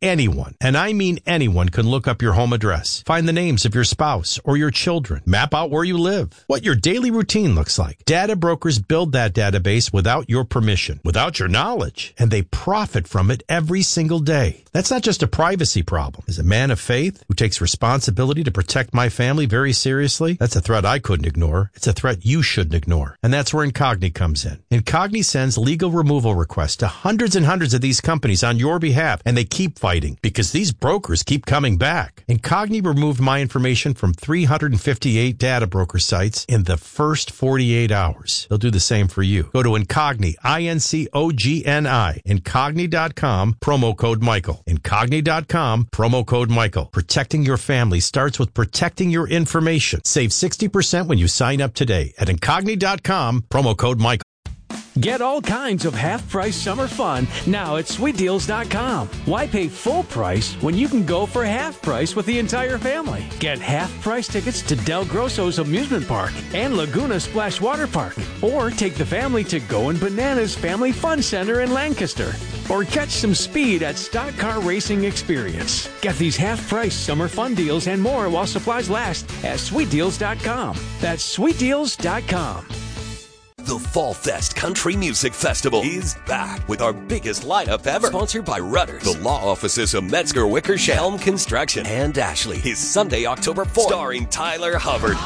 anyone, and I mean anyone, can look up your home address, find the names of your spouse or your children, map out where you live, what your daily routine looks like. Data brokers build that database without your permission, without your knowledge, and they profit from it every single day. That's not just a privacy problem. As a man of faith who takes responsibility to protect my family very seriously, that's a threat I couldn't ignore. It's a threat you shouldn't ignore. And that's where Incogni comes in. Incogni sends legal removal requests to hundreds and hundreds of these companies on your behalf, and they keep fighting because these brokers keep coming back. Incogni removed my information from 358 data broker sites in the first 48 hours. They'll do the same for you. Go to Incogni, I-N-C-O-G-N-I, Incogni.com, promo code Michael. Incogni.com, promo code Michael. Protecting your family starts with protecting your information. Save 60% when you sign up today at Incogni.com, promo code Michael. Get all kinds of half-price summer fun now at SweetDeals.com. Why pay full price when you can go for half price with the entire family? Get half-price tickets to Del Grosso's Amusement Park and Laguna Splash Water Park. Or take the family to Goin' Bananas Family Fun Center in Lancaster. Or catch some speed at Stock Car Racing Experience. Get these half-price summer fun deals and more while supplies last at SweetDeals.com. That's SweetDeals.com. The Fall Fest Country Music Festival is back with our biggest lineup ever. Sponsored by Rudders, the law offices of Metzger Wickersham, Helm Construction, and Ashley. Is Sunday, October 4th. Starring Tyler Hubbard,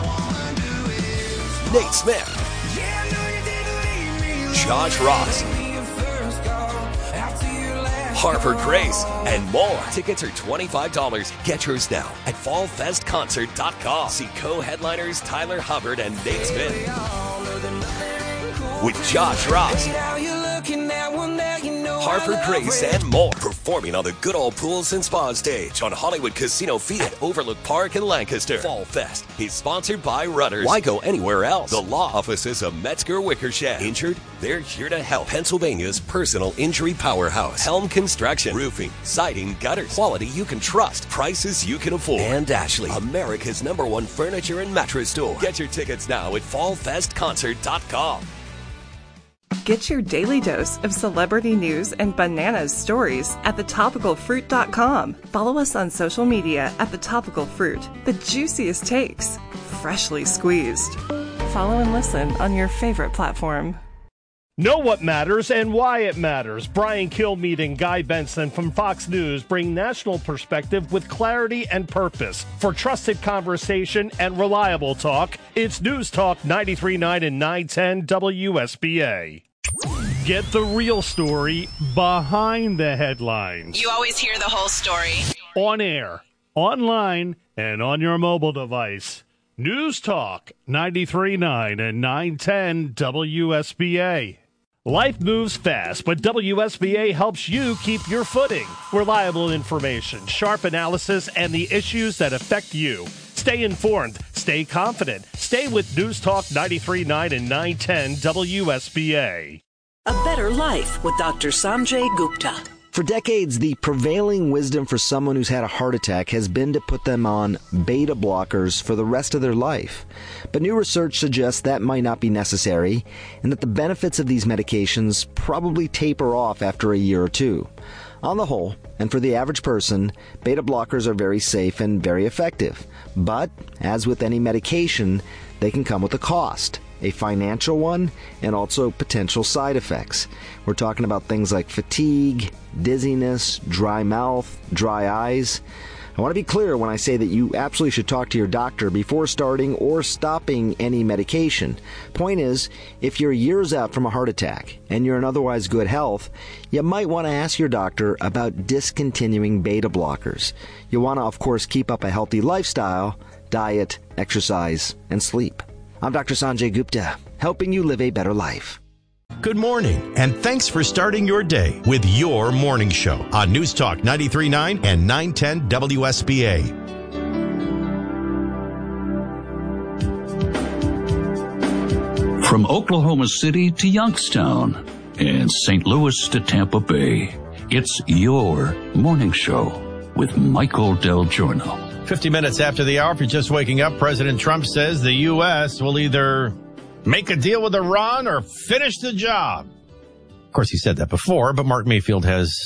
Nate Smith, Josh Ross, Harper Grace, and more. Tickets are $25. Get yours now at fallfestconcert.com. See co-headliners Tyler Hubbard and Nate Smith with Josh Ross, Harper Grace, and more. Performing on the Good Old Pools and Spa stage on Hollywood Casino Field at Overlook Park in Lancaster. Fall Fest is sponsored by Rudders. Why go anywhere else? The law offices of Metzger Wickersham. Injured? They're here to help. Pennsylvania's personal injury powerhouse. Helm Construction. Roofing, siding, gutters. Quality you can trust. Prices you can afford. And Ashley, America's #1 furniture and mattress store. Get your tickets now at fallfestconcert.com. Get your daily dose of celebrity news and bananas stories at thetopicalfruit.com. Follow us on social media at The Topical Fruit. The juiciest takes, freshly squeezed. Follow and listen on your favorite platform. Know what matters and why it matters. Brian Kilmeade and Guy Benson from Fox News bring national perspective with clarity and purpose. For trusted conversation and reliable talk, it's News Talk 93.9 and 910 WSBA. Get the real story behind the headlines. You always hear the whole story. On air, online, and on your mobile device. News Talk 93.9 and 910 WSBA. Life moves fast, but WSBA helps you keep your footing. Reliable information, sharp analysis, and the issues that affect you. Stay informed, stay confident, stay with News Talk 93.9 and 910 WSBA. A Better Life with Dr. Sanjay Gupta. For decades, the prevailing wisdom for someone who's had a heart attack has been to put them on beta blockers for the rest of their life. But new research suggests that might not be necessary, and that the benefits of these medications probably taper off after a year or two. On the whole, and for the average person, beta blockers are very safe and very effective. But, as with any medication, they can come with a cost. A financial one, and also potential side effects. We're talking about things like fatigue, dizziness, dry mouth, dry eyes. I want to be clear when I say that you absolutely should talk to your doctor before starting or stopping any medication. Point is, if you're years out from a heart attack and you're in otherwise good health, you might want to ask your doctor about discontinuing beta blockers. You want to, of course, keep up a healthy lifestyle, diet, exercise, and sleep. I'm Dr. Sanjay Gupta, helping you live a better life. Good morning, and thanks for starting your day with your morning show on News Talk 93.9 and 910 WSBA. From Oklahoma City to Youngstown and St. Louis to Tampa Bay, it's your morning show with Michael Del Giorno. 50 minutes after the hour, if you're just waking up, President Trump says the U.S. will either make a deal with Iran or finish the job. Of course, he said that before, but Mark Mayfield has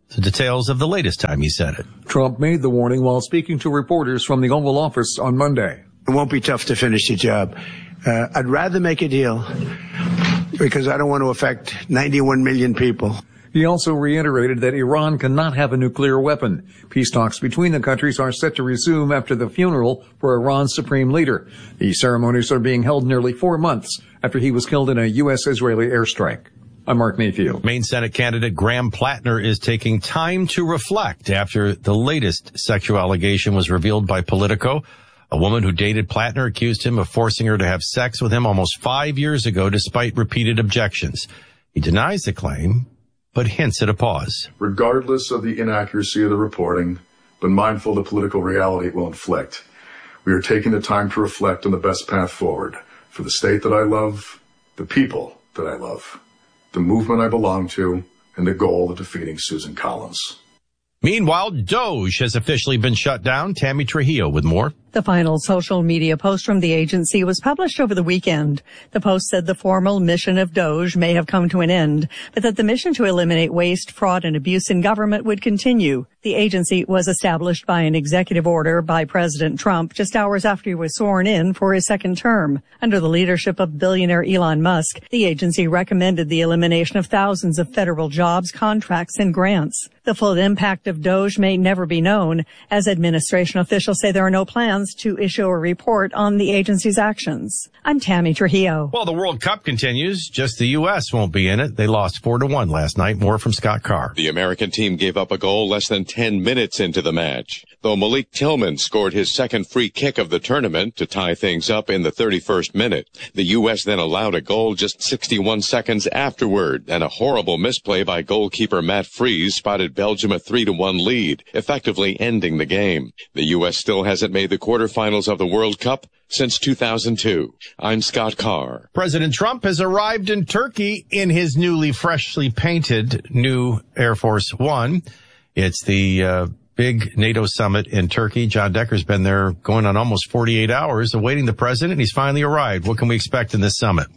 The details of the latest time he said it. Trump made the warning while speaking to reporters from the Oval Office on Monday. It won't be tough to finish the job. I'd rather make a deal because I don't want to affect 91 million people. He also reiterated that Iran cannot have a nuclear weapon. Peace talks between the countries are set to resume after the funeral for Iran's supreme leader. The ceremonies are being held nearly 4 months after he was killed in a U.S.-Israeli airstrike. I'm Mark Mayfield. Maine Senate candidate Graham Plattner is taking time to reflect after the latest sexual allegation was revealed by Politico. A woman who dated Plattner accused him of forcing her to have sex with him almost 5 years ago despite repeated objections. He denies the claim, but hints at a pause. Regardless of the inaccuracy of the reporting, but mindful of the political reality it will inflict, we are taking the time to reflect on the best path forward for the state that I love, the people that I love, the movement I belong to, and the goal of defeating Susan Collins. Meanwhile, Doge has officially been shut down. Tammy Trujillo with more. The final social media post from the agency was published over the weekend. The post said the formal mission of Doge may have come to an end, but that the mission to eliminate waste, fraud, and abuse in government would continue. The agency was established by an executive order by President Trump just hours after he was sworn in for his second term. Under the leadership of billionaire Elon Musk, the agency recommended the elimination of thousands of federal jobs, contracts, and grants. The full impact of Doge may never be known, as administration officials say there are no plans to issue a report on the agency's actions. I'm Tammy Trujillo. Well, the World Cup continues. Just the U.S. won't be in it. They lost 4-1 last night. More from Scott Carr. The American team gave up a goal less than 10 minutes into the match, though Malik Tillman scored his second free kick of the tournament to tie things up in the 31st minute. The U.S. then allowed a goal just 61 seconds afterward, and a horrible misplay by goalkeeper Matt Freese spotted Belgium a 3-1 lead, effectively ending the game. The U.S. still hasn't made the quarterfinals of the World Cup since 2002. I'm Scott Carr. President Trump has arrived in Turkey in his freshly painted new Air Force One. It's the big NATO summit in Turkey. John Decker's been there going on almost 48 hours awaiting the president. He's finally arrived. What can we expect in this summit?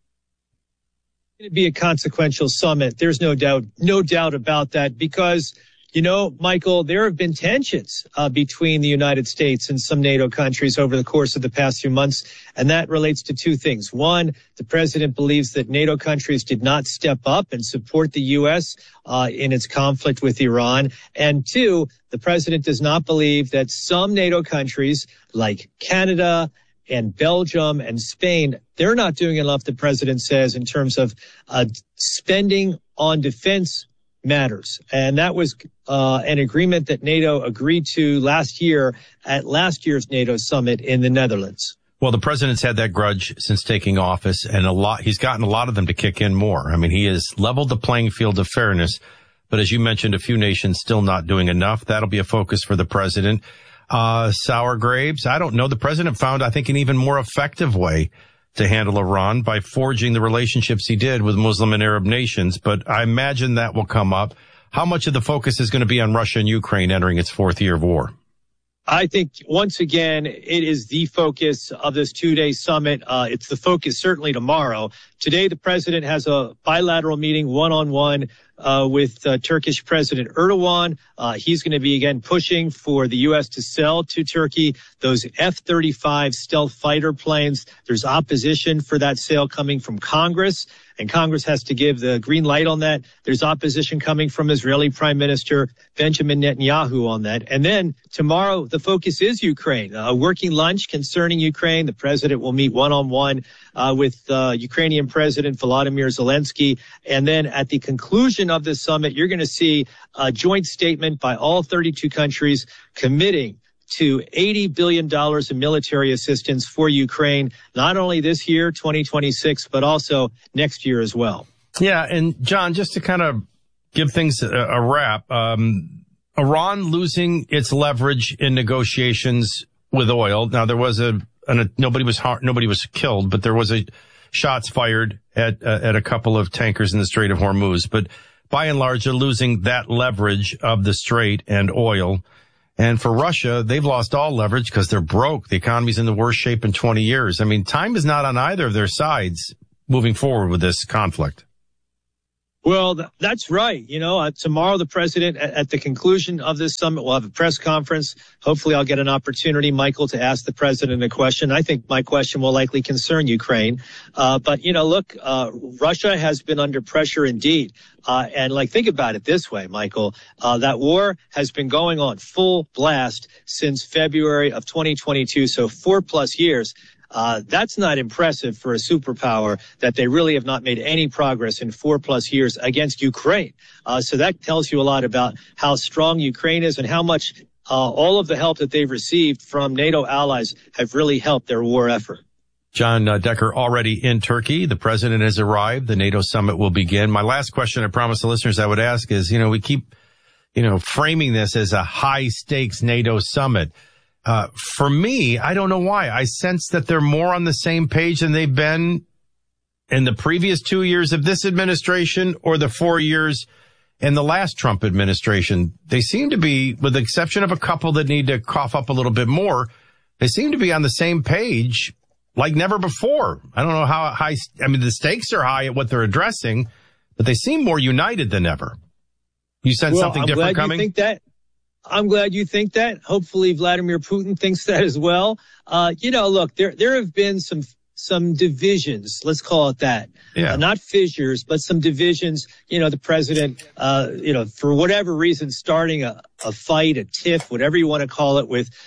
It's going to be a consequential summit. There's no doubt about that, because you know, Michael, there have been tensions between the United States and some NATO countries over the course of the past few months, and that relates to two things. One, the president believes that NATO countries did not step up and support the U.S. In its conflict with Iran. And two, the president does not believe that some NATO countries like Canada and Belgium and Spain, they're not doing enough, the president says, in terms of spending on defense matters. And that was an agreement that NATO agreed to last year at last year's NATO summit in the Netherlands. Well, the president's had that grudge since taking office, and he's gotten a lot of them to kick in more. I mean, he has leveled the playing field of fairness, but as you mentioned, a few nations still not doing enough. That'll be a focus for the president. Sour grapes, I don't know. The president found, I think, an even more effective way to handle Iran by forging the relationships he did with Muslim and Arab nations, but I imagine that will come up. How much of the focus is going to be on Russia and Ukraine entering its fourth year of war? I think, once again, it is the focus of this two-day summit. It's the focus certainly tomorrow. Today, the president has a bilateral meeting one-on-one with Turkish President Erdogan. He's going to be, again, pushing for the U.S. to sell to Turkey those F-35 stealth fighter planes. There's opposition for that sale coming from Congress, and Congress has to give the green light on that. There's opposition coming from Israeli Prime Minister Benjamin Netanyahu on that. And then tomorrow, the focus is Ukraine. A working lunch concerning Ukraine. The president will meet one-on-one with Ukrainian President Volodymyr Zelensky. And then at the conclusion of this summit, you're going to see a joint statement by all 32 countries committing to $80 billion in military assistance for Ukraine, not only this year, 2026, but also next year as well. Yeah, and John, just to kind of give things a wrap, Iran losing its leverage in negotiations with oil. Now, there was nobody was killed, but there was shots fired at a couple of tankers in the Strait of Hormuz. But by and large, they're losing that leverage of the Strait and oil. And for Russia, they've lost all leverage because they're broke. The economy's in the worst shape in 20 years. I mean, time is not on either of their sides moving forward with this conflict. Well, that's right. Tomorrow the president, at the conclusion of this summit, will have a press conference. Hopefully I'll get an opportunity, Michael, to ask the president a question. I think my question will likely concern Ukraine. But Russia has been under pressure indeed. And think about it this way, Michael, that war has been going on full blast since February of 2022. So 4+ years. That's not impressive for a superpower that they really have not made any progress in 4+ years against Ukraine. So that tells you a lot about how strong Ukraine is and how much all of the help that they've received from NATO allies have really helped their war effort. John Decker already in Turkey. The president has arrived. The NATO summit will begin. My last question, I promised the listeners I would ask is, we keep, framing this as a high stakes NATO summit. For me, I don't know why. I sense that they're more on the same page than they've been in the previous 2 years of this administration or the 4 years in the last Trump administration. They seem to be, with the exception of a couple that need to cough up a little bit more, they seem to be on the same page like never before. I don't know how high, the stakes are high at what they're addressing, but they seem more united than ever. You sense something different coming? I'm glad you think that. Hopefully Vladimir Putin thinks that as well. Look, there have been some divisions, let's call it that. Yeah. Not fissures, but some divisions. The president, for whatever reason, starting a fight, a tiff, whatever you want to call it, with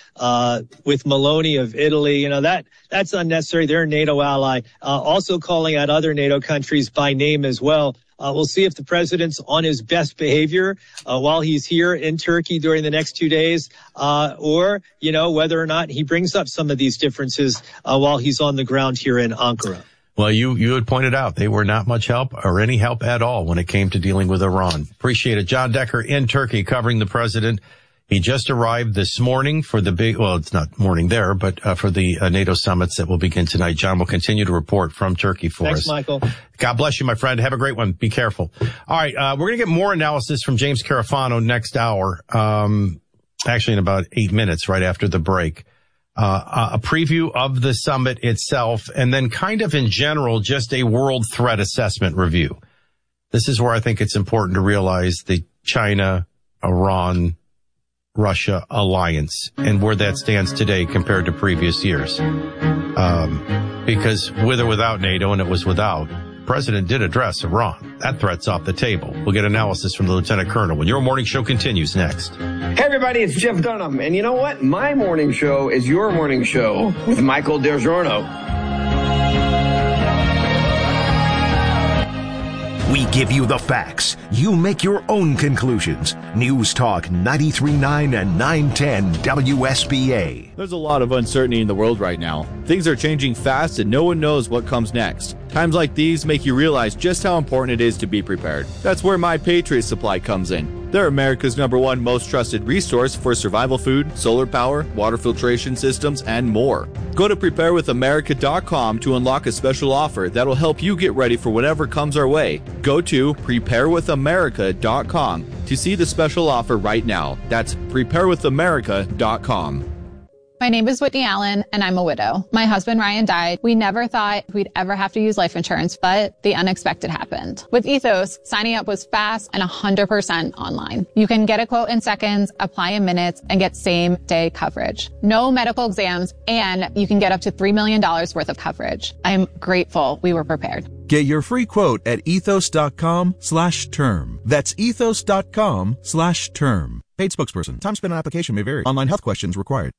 Meloni of Italy. That's unnecessary. They're a NATO ally. Also calling out other NATO countries by name as well. We'll see if the president's on his best behavior while he's here in Turkey during the next 2 days, or whether or not he brings up some of these differences while he's on the ground here in Ankara. Well, you had pointed out they were not much help or any help at all when it came to dealing with Iran. Appreciate it. John Decker in Turkey covering the president. He just arrived this morning for the it's not morning there, but for the NATO summits that will begin tonight. John will continue to report from Turkey for us. Thanks, Michael. God bless you, my friend. Have a great one. Be careful. All right. We're going to get more analysis from James Carafano next hour. Actually in about 8 minutes right after the break. A preview of the summit itself, and then kind of in general, just a world threat assessment review. This is where I think it's important to realize the China, Iran, Russia alliance and where that stands today compared to previous years. Because with or without NATO, and it was without, the president did address Iran. That threat's off the table. We'll get analysis from the Lieutenant Colonel when your morning show continues next. Hey everybody, it's Jeff Dunham. And you know what? My morning show is your morning show with Michael DelGiorno. We give you the facts. You make your own conclusions. News Talk 93.9 and 910 WSBA. There's a lot of uncertainty in the world right now. Things are changing fast and no one knows what comes next. Times like these make you realize just how important it is to be prepared. That's where My Patriot Supply comes in. They're America's #1 most trusted resource for survival food, solar power, water filtration systems, and more. Go to preparewithamerica.com to unlock a special offer that'll help you get ready for whatever comes our way. Go to preparewithamerica.com to see the special offer right now. That's preparewithamerica.com. My name is Whitney Allen, and I'm a widow. My husband, Ryan, died. We never thought we'd ever have to use life insurance, but the unexpected happened. With Ethos, signing up was fast and 100% online. You can get a quote in seconds, apply in minutes, and get same-day coverage. No medical exams, and you can get up to $3 million worth of coverage. I'm grateful we were prepared. Get your free quote at ethos.com/term. That's ethos.com/term. Paid spokesperson. Time spent on application may vary. Online health questions required.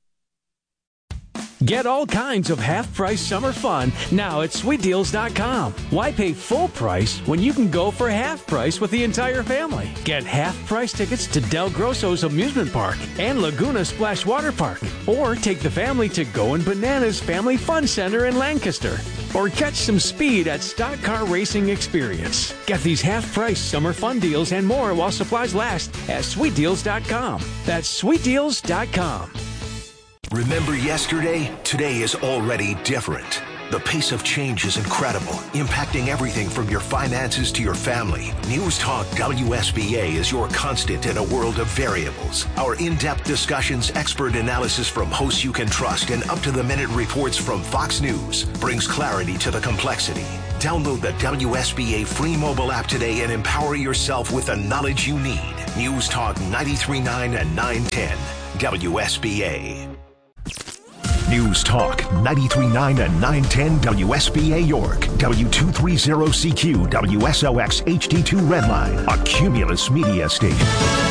Get all kinds of half-price summer fun now at SweetDeals.com. Why pay full price when you can go for half price with the entire family? Get half-price tickets to Del Grosso's Amusement Park and Laguna Splash Water Park. Or take the family to Goin' Bananas Family Fun Center in Lancaster. Or catch some speed at Stock Car Racing Experience. Get these half-price summer fun deals and more while supplies last at SweetDeals.com. That's SweetDeals.com. Remember yesterday? Today is already different. The pace of change is incredible, impacting everything from your finances to your family. News Talk WSBA is your constant in a world of variables. Our in-depth discussions, expert analysis from hosts you can trust, and up-to-the-minute reports from Fox News brings clarity to the complexity. Download the WSBA free mobile app today and empower yourself with the knowledge you need. News Talk 93.9 and 910 WSBA. News Talk 93.9 and 910 WSBA York, W230CQ, WSOX HD2 Redline, a Cumulus media station.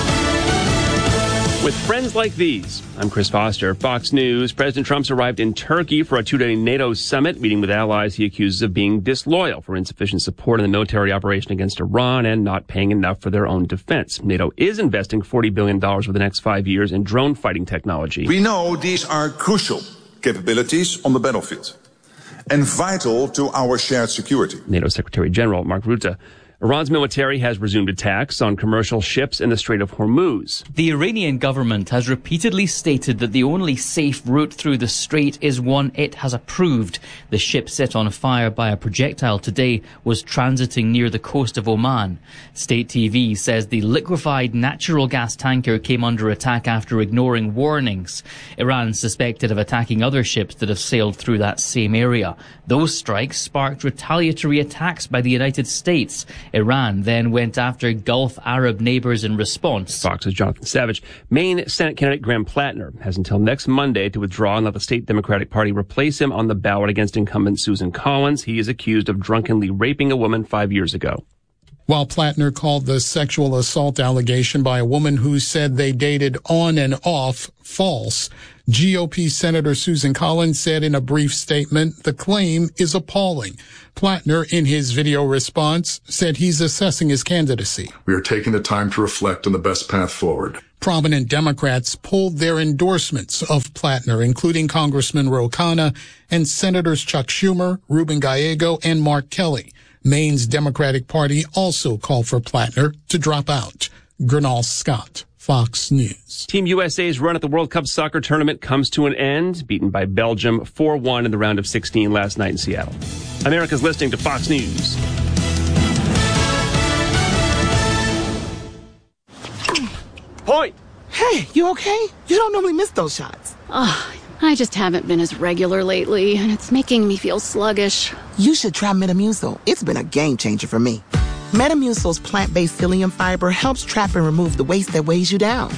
With friends like these, I'm Chris Foster, Fox News. President Trump's arrived in Turkey for a two-day NATO summit, meeting with allies he accuses of being disloyal for insufficient support in the military operation against Iran and not paying enough for their own defense. NATO is investing $40 billion over the next 5 years in drone fighting technology. We know these are crucial capabilities on the battlefield and vital to our shared security. NATO Secretary General Mark Rutte. Iran's military has resumed attacks on commercial ships in the Strait of Hormuz. The Iranian government has repeatedly stated that the only safe route through the strait is one it has approved. The ship set on fire by a projectile today was transiting near the coast of Oman. State TV says the liquefied natural gas tanker came under attack after ignoring warnings. Iran suspected of attacking other ships that have sailed through that same area. Those strikes sparked retaliatory attacks by the United States. Iran then went after Gulf Arab neighbors in response. Fox's Jonathan Savage. Maine Senate candidate Graham Plattner has until next Monday to withdraw and let the state Democratic Party replace him on the ballot against incumbent Susan Collins. He is accused of drunkenly raping a woman 5 years ago. While Plattner called the sexual assault allegation by a woman who said they dated on and off false, GOP Senator Susan Collins said in a brief statement, the claim is appalling. Plattner, in his video response, said he's assessing his candidacy. We are taking the time to reflect on the best path forward. Prominent Democrats pulled their endorsements of Plattner, including Congressman Ro Khanna and Senators Chuck Schumer, Ruben Gallego, and Mark Kelly. Maine's Democratic Party also called for Plattner to drop out. Gernal Scott, Fox News. Team USA's run at the World Cup soccer tournament comes to an end, beaten by Belgium 4-1 in the round of 16 last night in Seattle. America's listening to Fox News. Point! Hey, you okay? You don't normally miss those shots. I just haven't been as regular lately, and it's making me feel sluggish. You should try Metamucil. It's been a game changer for me. Metamucil's plant-based psyllium fiber helps trap and remove the waste that weighs you down.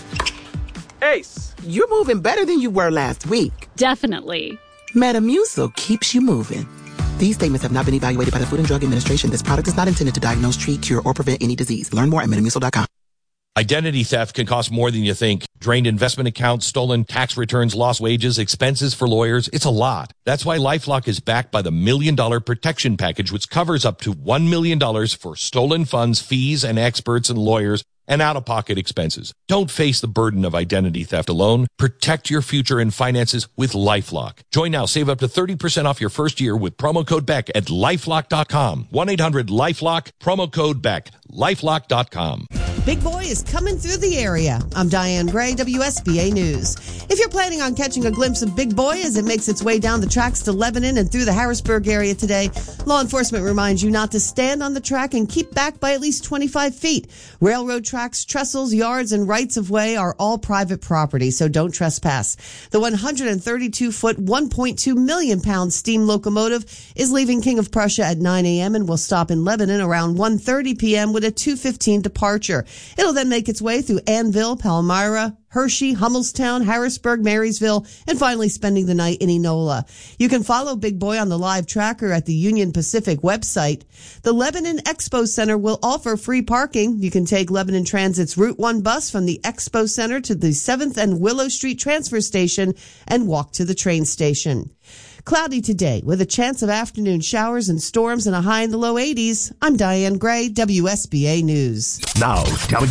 Ace! You're moving better than you were last week. Definitely. Metamucil keeps you moving. These statements have not been evaluated by the Food and Drug Administration. This product is not intended to diagnose, treat, cure, or prevent any disease. Learn more at metamucil.com. Identity theft can cost more than you think. Drained investment accounts, stolen tax returns, lost wages, expenses for lawyers. It's a lot. That's why LifeLock is backed by the $1 Million Protection Package, which covers up to $1 million for stolen funds, fees, and experts and lawyers, and out-of-pocket expenses. Don't face the burden of identity theft alone. Protect your future and finances with LifeLock. Join now. Save up to 30% off your first year with promo code BECK at LifeLock.com. 1-800-LifeLock, promo code BECK. LifeLock.com. Big Boy is coming through the area. I'm Diane Gray, WSBA News. If you're planning on catching a glimpse of Big Boy as it makes its way down the tracks to Lebanon and through the Harrisburg area today, law enforcement reminds you not to stand on the track and keep back by at least 25 feet. Railroad tracks, trestles, yards, and rights-of-way are all private property, so don't trespass. The 132-foot, 1.2 million-pound steam locomotive is leaving King of Prussia at 9 a.m. and will stop in Lebanon around 1:30 p.m. with a 2:15 departure. It'll then make its way through Annville, Palmyra, Hershey, Hummelstown, Harrisburg, Marysville, and finally spending the night in Enola. You can follow Big Boy on the live tracker at the Union Pacific website. The Lebanon Expo Center will offer free parking. You can take Lebanon Transit's Route 1 bus from the Expo Center to the 7th and Willow Street transfer station and walk to the train station. Cloudy today with a chance of afternoon showers and storms and a high in the low 80s. I'm Diane Gray, WSBA News. Now,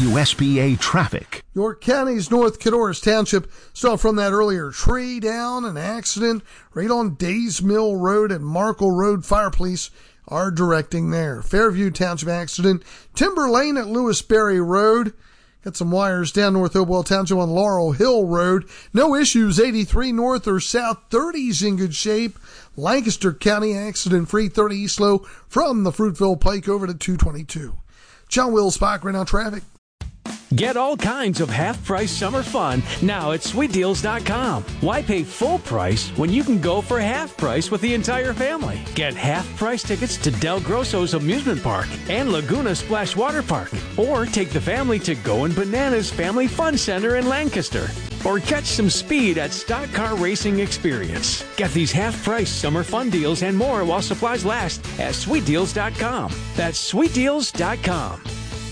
WSBA traffic. York County's North Cadorus Township saw from that earlier tree down an accident right on Days Mill Road and Markle Road. Fire police are directing there. Fairview Township accident, Timber Lane at Lewisberry Road. Got some wires down North Hopewell Township on Laurel Hill Road. No issues, 83 north or south, 30's in good shape. Lancaster County accident-free, 30 East Low from the Fruitville Pike over to 222. John Wills, back right now, traffic. Get all kinds of half-price summer fun now at SweetDeals.com. Why pay full price when you can go for half price with the entire family? Get half-price tickets to Del Grosso's Amusement Park and Laguna Splash Water Park. Or take the family to Goin' Bananas Family Fun Center in Lancaster. Or catch some speed at Stock Car Racing Experience. Get these half-price summer fun deals and more while supplies last at SweetDeals.com. That's SweetDeals.com.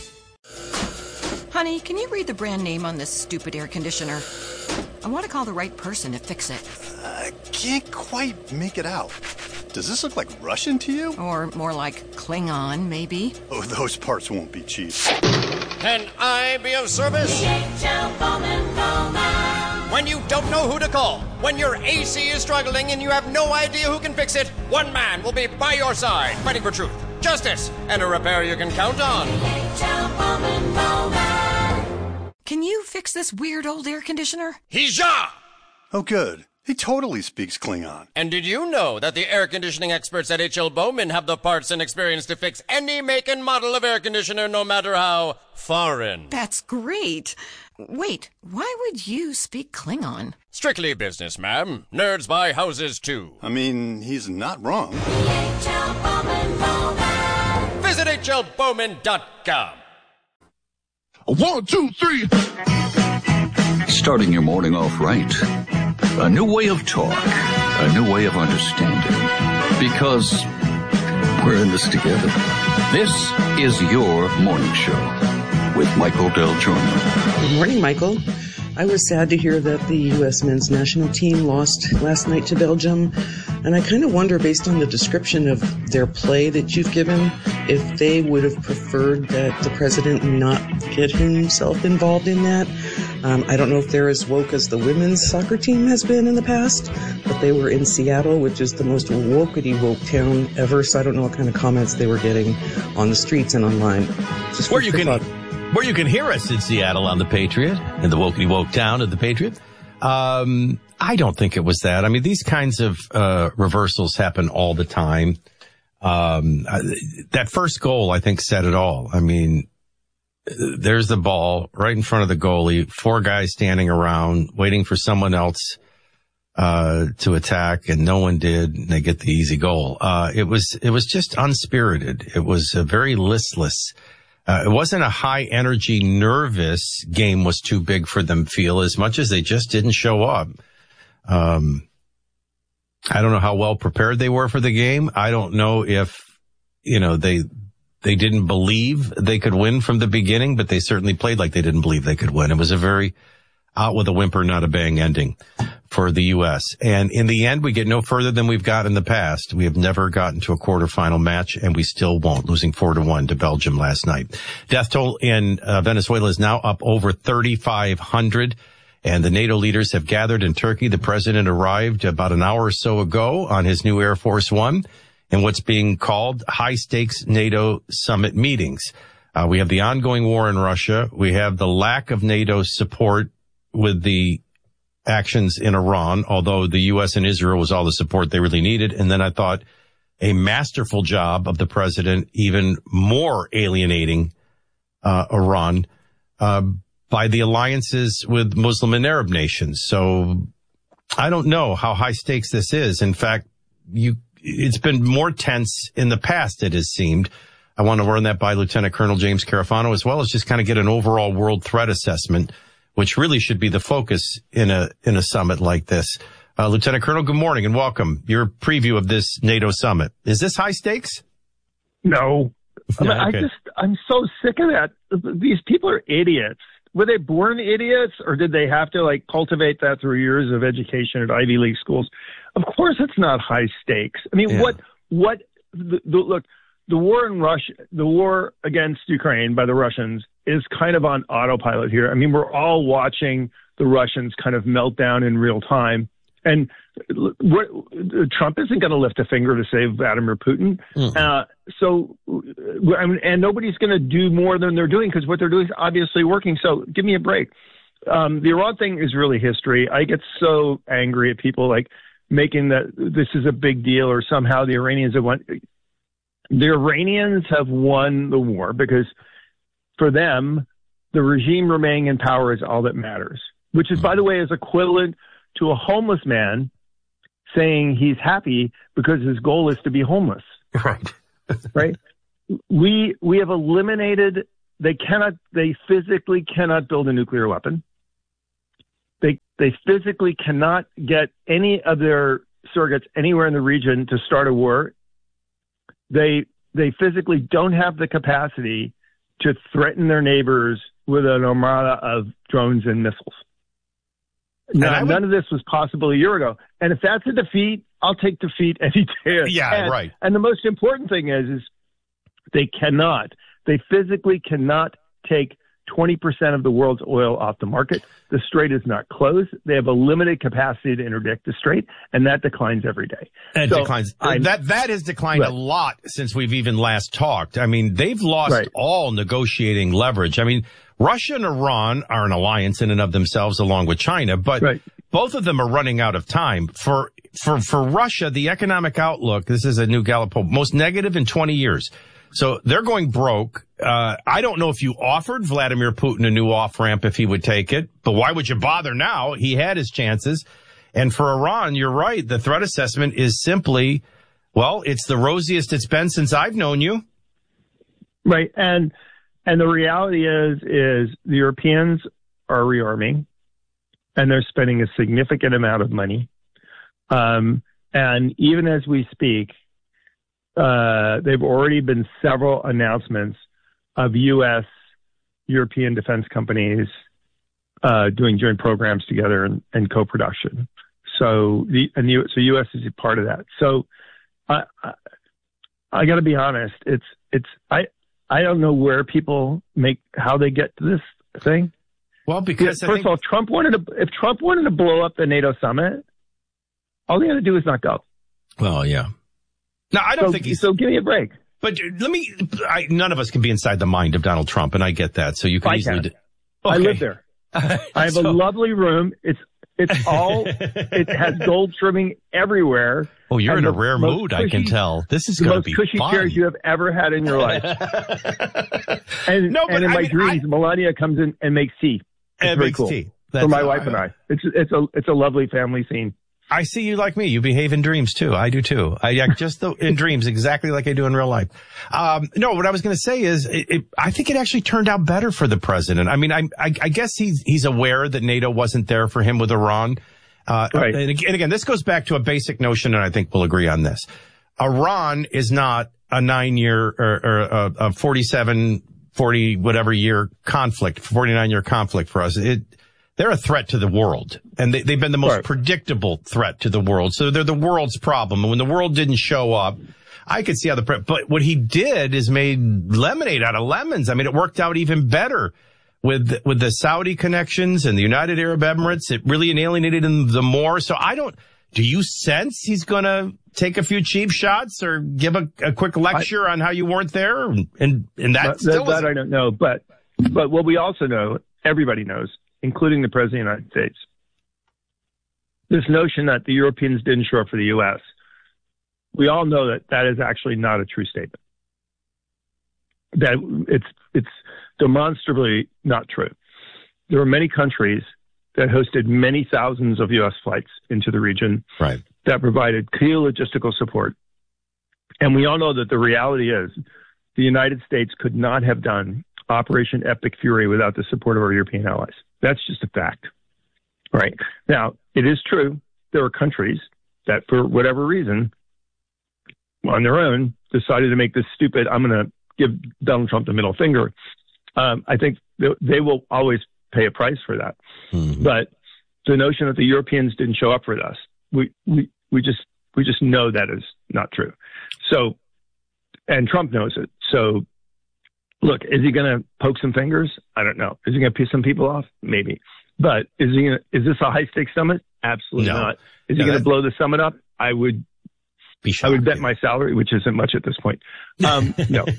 Honey, can you read the brand name on this stupid air conditioner? I want to call the right person to fix it. I can't quite make it out. Does this look like Russian to you? Or more like Klingon, maybe? Oh, those parts won't be cheap. Can I be of service? When you don't know who to call, when your AC is struggling and you have no idea who can fix it, one man will be by your side, fighting for truth, justice, and a repair you can count on. Can you fix this weird old air conditioner? Hija! Oh, good. He totally speaks Klingon. And did you know that the air conditioning experts at H.L. Bowman have the parts and experience to fix any make and model of air conditioner, no matter how foreign? That's great. Wait, why would you speak Klingon? Strictly business, ma'am. Nerds buy houses, too. I mean, he's not wrong. Visit hlbowman.com. 1, 2, 3. Starting your morning off right. A new way of talk. A new way of understanding. Because we're in this together. This is your morning show with Michael Del Giorno. Good morning, Michael. I was sad to hear that the U.S. men's national team lost last night to Belgium. And I kind of wonder, based on the description of their play that you've given, if they would have preferred that the president not get himself involved in that. I don't know if they're as woke as the women's soccer team has been in the past, but they were in Seattle, which is the most wokety-woke town ever, so I don't know what kind of comments they were getting on the streets and online. Just where you can hear us in Seattle on the Patriot, in the wokety-woke town of the Patriot. I don't think it was that. I mean, these kinds of reversals happen all the time. That first goal, I think, said it all. I mean, there's the ball right in front of the goalie, 4 guys standing around waiting for someone else to attack, and no one did, and they get the easy goal. It was just unspirited. It was very listless. It wasn't a high energy, nervous game was too big for them feel as much as they just didn't show up. I don't know how well prepared they were for the game. I don't know if, they didn't believe they could win from the beginning, but they certainly played like they didn't believe they could win. It was a very out with a whimper, not a bang ending for the U.S. And in the end, we get no further than we've got in the past. We have never gotten to a quarterfinal match, and we still won't, losing 4-1 to Belgium last night. Death toll in Venezuela is now up over 3,500, and the NATO leaders have gathered in Turkey. The president arrived about an hour or so ago on his new Air Force One in what's being called high-stakes NATO summit meetings. We have the ongoing war in Russia. We have the lack of NATO support with the actions in Iran, although the U.S. and Israel was all the support they really needed. And then I thought a masterful job of the president, even more alienating Iran by the alliances with Muslim and Arab nations. So I don't know how high stakes this is. In fact, it's been more tense in the past, it has seemed. I want to run that by Lieutenant Colonel James Carafano, as well as just kind of get an overall world threat assessment, which really should be the focus in a summit like this. Lieutenant Colonel, good morning and welcome. Your preview of this NATO summit. Is this high stakes? No. Okay. I'm so sick of that. These people are idiots. Were they born idiots, or did they have to cultivate that through years of education at Ivy League schools? Of course it's not high stakes. I mean, look, the war in Russia, the war against Ukraine by the Russians is kind of on autopilot here. I mean, we're all watching the Russians kind of melt down in real time. And Trump isn't going to lift a finger to save Vladimir Putin. And nobody's going to do more than they're doing, because what they're doing is obviously working. So give me a break. The Iran thing is really history. I get so angry at people making that this is a big deal, or somehow the Iranians have won. The Iranians have won the war because for them, the regime remaining in power is all that matters, which is, by the way, is equivalent to a homeless man saying he's happy because his goal is to be homeless. Right. Right. We have eliminated, they physically cannot build a nuclear weapon. They physically cannot get any of their surrogates anywhere in the region to start a war. They physically don't have the capacity to threaten their neighbors with an armada of drones and missiles. None of this was possible a year ago. And if that's a defeat, I'll take defeat any day. Yeah, right. And the most important thing is they physically cannot take 20% of the world's oil off the market. The strait is not closed. They have a limited capacity to interdict the strait, and that declines every day. It declines. That has declined a lot since we've even last talked. I mean, they've lost all negotiating leverage. I mean, Russia and Iran are an alliance in and of themselves along with China, but both of them are running out of time. For Russia, the economic outlook, this is a new Gallup poll, most negative in 20 years. So they're going broke. I don't know if you offered Vladimir Putin a new off-ramp if he would take it, but why would you bother now? He had his chances. And for Iran, you're right. The threat assessment is simply, well, it's the rosiest it's been since I've known you. Right. And the reality is the Europeans are rearming, and they're spending a significant amount of money. And even as we speak, they've already been several announcements of U.S. European defense companies doing joint programs together and co-production. So U.S. is a part of that. So I got to be honest. I don't know where people how they get to this thing. Well, because first of all, if Trump wanted to blow up the NATO summit, all he had to do is not go. Well, yeah. No, I don't think he's... So give me a break. But none of us can be inside the mind of Donald Trump, and I get that. So you can easily... I live there. I have a lovely room. It has gold trimming everywhere. Oh, you're in a rare mood, I can tell. This is going to be fun. The most cushy chairs you have ever had in your life. And in my dreams, Melania comes in and makes tea. It's very cool. Tea. For my wife and I. It's a lovely family scene. I see you like me. You behave in dreams too. I do too. I just in dreams exactly like I do in real life. No, what I was going to say is I think it actually turned out better for the president. I mean, I guess he's aware that NATO wasn't there for him with Iran. Right. And again, this goes back to a basic notion, and I think we'll agree on this. Iran is not a 9-year or a 40 whatever year conflict, 49-year conflict for us. They're a threat to the world, and they've been the most predictable threat to the world. So they're the world's problem. And when the world didn't show up, I could see how but what he did is made lemonade out of lemons. I mean, it worked out even better with the Saudi connections and the United Arab Emirates. It really alienated him the more. So do you sense he's going to take a few cheap shots or give a quick lecture on how you weren't there? And that I don't know. But what we also know, everybody knows, including the President of the United States, this notion that the Europeans didn't show up for the U.S., we all know that is actually not a true statement. That it's demonstrably not true. There are many countries that hosted many thousands of U.S. flights into the region that provided clear logistical support. And we all know that the reality is the United States could not have done Operation Epic Fury without the support of our European allies. That's just a fact. Right. Now, it is true there are countries that, for whatever reason, on their own, decided to make this stupid, I'm going to give Donald Trump the middle finger. I think they will always pay a price for that. Mm-hmm. But the notion that the Europeans didn't show up for us, we just know that is not true. So, and Trump knows it. So, look, is he going to poke some fingers? I don't know. Is he going to piss some people off? Maybe. But is this a high stakes summit? Absolutely not. Is he going to blow the summit up? I would bet my salary, which isn't much at this point. No.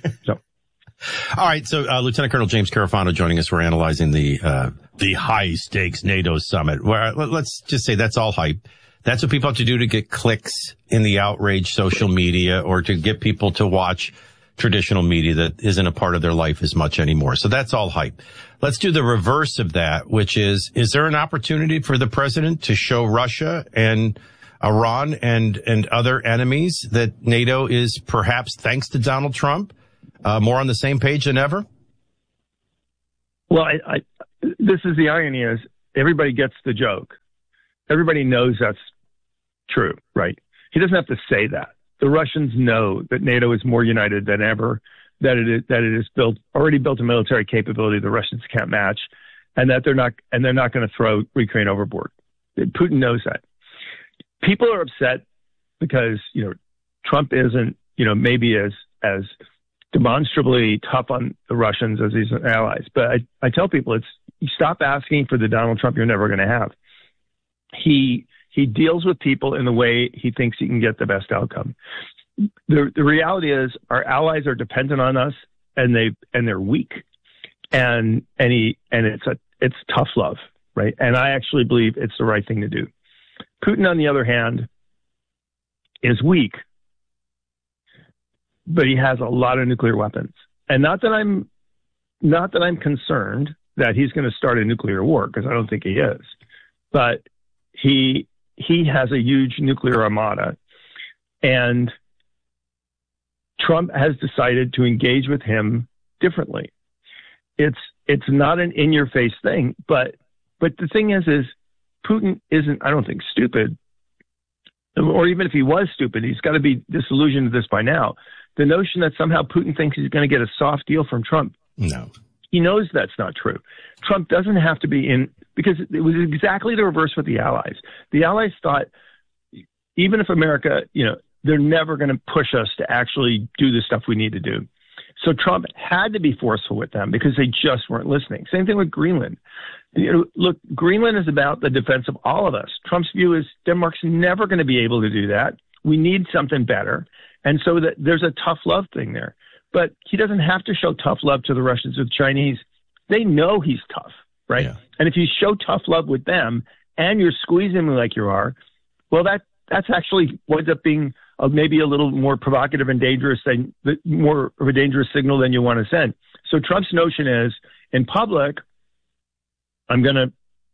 All right. So, Lieutenant Colonel James Carafano joining us. We're analyzing the high stakes NATO summit. Where let's just say that's all hype. That's what people have to do to get clicks in the outrage social media or to get people to watch traditional media that isn't a part of their life as much anymore. So that's all hype. Let's do the reverse of that, which is there an opportunity for the president to show Russia and Iran and other enemies that NATO is perhaps, thanks to Donald Trump, more on the same page than ever? Well, this is the irony is everybody gets the joke. Everybody knows that's true, right? He doesn't have to say that. The Russians know that NATO is more united than ever, that it is already built a military capability the Russians can't match, and that they're not going to throw Ukraine overboard. Putin knows that. People are upset because, Trump isn't, maybe as demonstrably tough on the Russians as his allies. But I tell people you stop asking for the Donald Trump you're never going to have. He deals with people in the way he thinks he can get the best outcome. The reality is our allies are dependent on us and they're weak. And it's tough love, right? And I actually believe it's the right thing to do. Putin, on the other hand, is weak, but he has a lot of nuclear weapons. And not that I'm concerned that he's going to start a nuclear war, because I don't think he is. But he has a huge nuclear armada, and Trump has decided to engage with him differently. It's not an in-your-face thing, but the thing is Putin isn't, I don't think, stupid. Or even if he was stupid, he's got to be disillusioned with this by now. The notion that somehow Putin thinks he's going to get a soft deal from Trump. No. He knows that's not true. Trump doesn't have to be in, because it was exactly the reverse with the Allies. The Allies thought, even if America, they're never going to push us to actually do the stuff we need to do. So Trump had to be forceful with them because they just weren't listening. Same thing with Greenland. Look, Greenland is about the defense of all of us. Trump's view is Denmark's never going to be able to do that. We need something better. And so that there's a tough love thing there. But he doesn't have to show tough love to the Russians or the Chinese. They know he's tough, right? Yeah. And if you show tough love with them and you're squeezing them like you are, well, that's actually winds up being maybe a little more provocative and more of a dangerous signal than you want to send. So Trump's notion is, in public, I'm going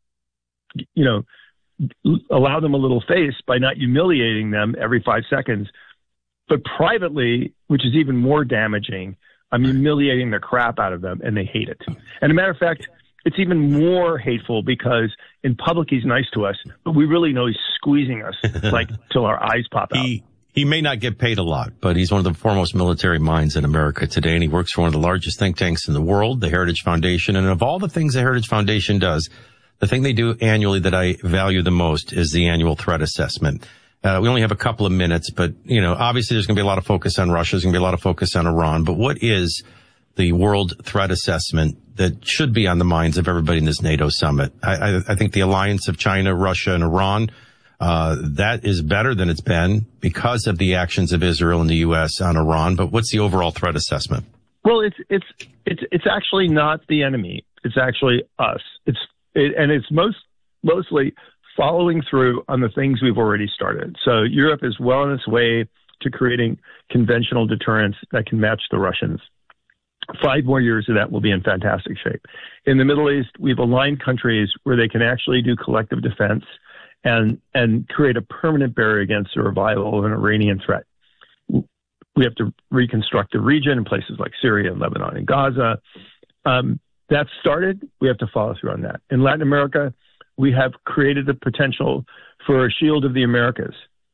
to, allow them a little face by not humiliating them every 5 seconds. But privately, which is even more damaging, I'm humiliating the crap out of them, and they hate it. And as a matter of fact, it's even more hateful because in public he's nice to us, but we really know he's squeezing us like till our eyes pop out. He may not get paid a lot, but he's one of the foremost military minds in America today, and he works for one of the largest think tanks in the world, the Heritage Foundation. And of all the things the Heritage Foundation does, the thing they do annually that I value the most is the annual threat assessment. We only have a couple of minutes, but, obviously there's going to be a lot of focus on Russia. There's going to be a lot of focus on Iran. But what is the world threat assessment that should be on the minds of everybody in this NATO summit? I think the alliance of China, Russia, and Iran, that is better than it's been because of the actions of Israel and the U.S. on Iran. But what's the overall threat assessment? Well, it's actually not the enemy. It's actually us. It's mostly following through on the things we've already started. So Europe is well on its way to creating conventional deterrence that can match the Russians. 5 more years of that will be in fantastic shape. In the Middle East, we've aligned countries where they can actually do collective defense and create a permanent barrier against the revival of an Iranian threat. We have to reconstruct the region in places like Syria and Lebanon and Gaza. That started. We have to follow through on that. In Latin America, we have created the potential for a shield of the Americas,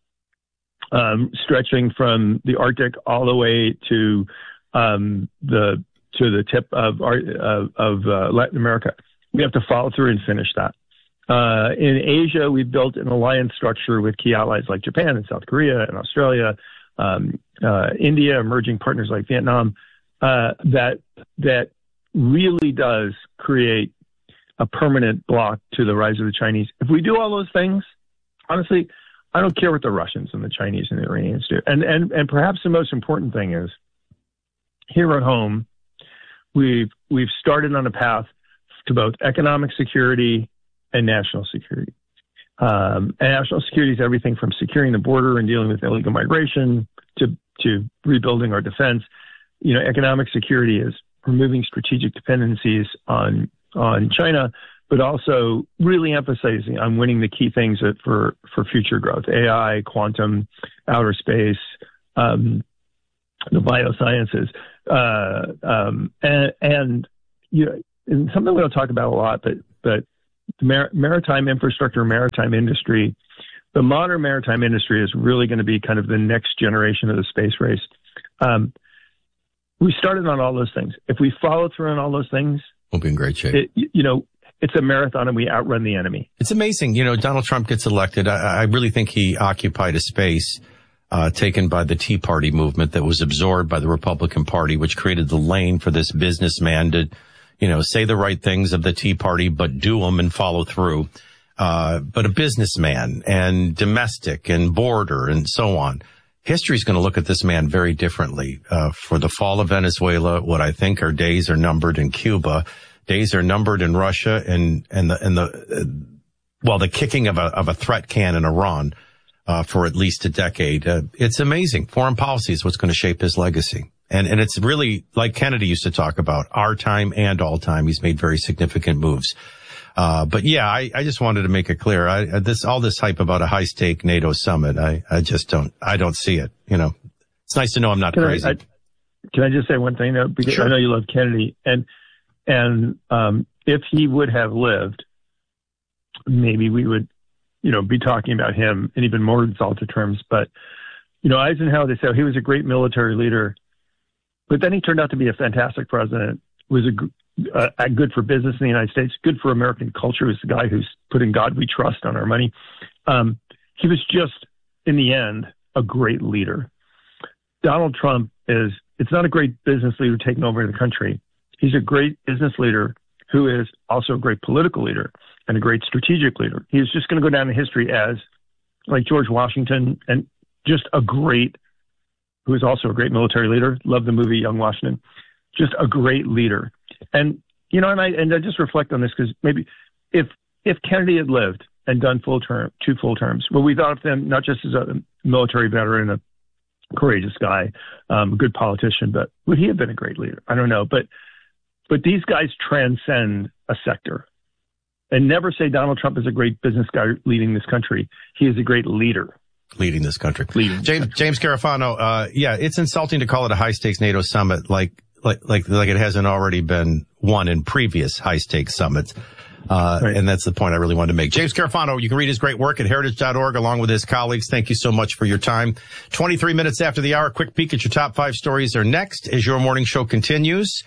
stretching from the Arctic all the way to the tip of Latin America. We have to follow through and finish that. In Asia, we've built an alliance structure with key allies like Japan and South Korea and Australia, India, emerging partners like Vietnam, that really does create a permanent block to the rise of the Chinese. If we do all those things, honestly, I don't care what the Russians and the Chinese and the Iranians do. And perhaps the most important thing is, here at home, we've started on a path to both economic security and national security. And national security is everything from securing the border and dealing with illegal migration to rebuilding our defense. Economic security is removing strategic dependencies on on China, but also really emphasizing on winning the key things for future growth: AI, quantum, outer space, the biosciences, and something we don't talk about a lot, but maritime infrastructure, maritime industry. The modern maritime industry is really going to be kind of the next generation of the space race. We started on all those things. If we follow through on all those things, we'll be in great shape. It's a marathon and we outrun the enemy. It's amazing. Donald Trump gets elected. I really think he occupied a space taken by the Tea Party movement that was absorbed by the Republican Party, which created the lane for this businessman to, say the right things of the Tea Party, but do them and follow through. But a businessman and domestic and border and so on. History's going to look at this man very differently. For the fall of Venezuela, what I think are days are numbered in Cuba, days are numbered in Russia, and the kicking of a threat can in Iran, for at least a decade. It's amazing. Foreign policy is what's going to shape his legacy. And it's really, like Kennedy used to talk about, our time and all time. He's made very significant moves. But yeah, I just wanted to make it clear. All this hype about a high stake NATO summit, I don't see it. It's nice to know I'm not crazy. Can I just say one thing though? Because sure. I know you love Kennedy, and if he would have lived, maybe we would, be talking about him in even more exalted terms. But, Eisenhower, they say he was a great military leader, but then he turned out to be a fantastic president, was good for business in the United States, good for American culture. He was the guy who's putting God we trust on our money. He was just, in the end, a great leader. Donald Trump it's not a great business leader taking over the country. He's a great business leader who is also a great political leader and a great strategic leader. He's just going to go down in history as, like George Washington, and just who is also a great military leader. Love the movie Young Washington. Just a great leader. And, I just reflect on this because maybe if Kennedy had lived and done 2 full terms, well, we thought of him not just as a military veteran, a courageous guy, a good politician, but would he have been a great leader? I don't know. But these guys transcend a sector. And never say Donald Trump is a great business guy leading this country. He is a great leader. Leading this country. James Carafano, it's insulting to call it a high-stakes NATO summit like it hasn't already been won in previous high-stakes summits. Right. And that's the point I really wanted to make. James Carafano, you can read his great work at heritage.org along with his colleagues. Thank you so much for your time. 23 minutes after the hour, quick peek at your top 5 stories are next as your morning show continues.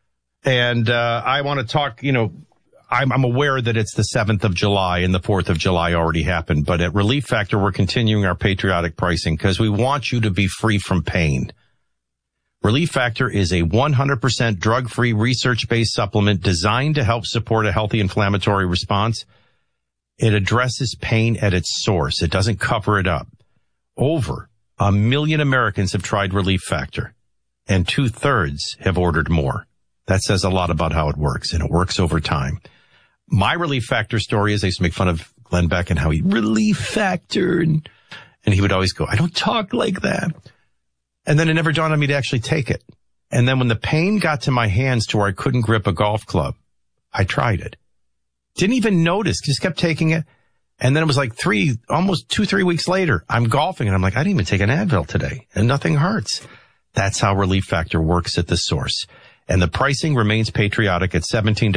And I want to talk, I'm aware that it's the 7th of July and the 4th of July already happened. But at Relief Factor, we're continuing our patriotic pricing because we want you to be free from pain. Relief Factor is a 100% drug-free, research-based supplement designed to help support a healthy inflammatory response. It addresses pain at its source. It doesn't cover it up. Over 1 million Americans have tried Relief Factor, and 2/3 have ordered more. That says a lot about how it works, and it works over time. My Relief Factor story is I used to make fun of Glenn Beck and how he Relief Factor, and he would always go, I don't talk like that. And then it never dawned on me to actually take it. And then when the pain got to my hands to where I couldn't grip a golf club, I tried it. Didn't even notice, just kept taking it. And then it was like almost 2-3 weeks later, I'm golfing and I'm like, I didn't even take an Advil today and nothing hurts. That's how Relief Factor works at the source. And the pricing remains patriotic at